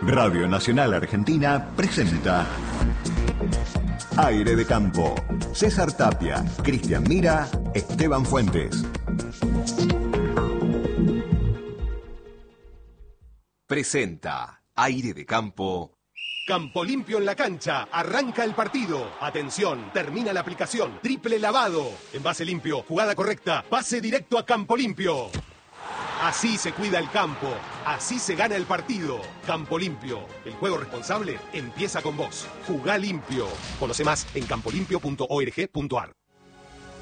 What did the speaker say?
Radio Nacional Argentina presenta Aire de Campo. César Tapia, Cristian Mira, Esteban Fuentes. Presenta Aire de Campo. Campo limpio en la cancha, arranca el partido. Atención, termina la aplicación. Triple lavado. Envase limpio, jugada correcta, pase directo a Campo Limpio. Así se cuida el campo, así se gana el partido. Campo Limpio, el juego responsable empieza con vos. Jugá limpio. Conoce más en campolimpio.org.ar.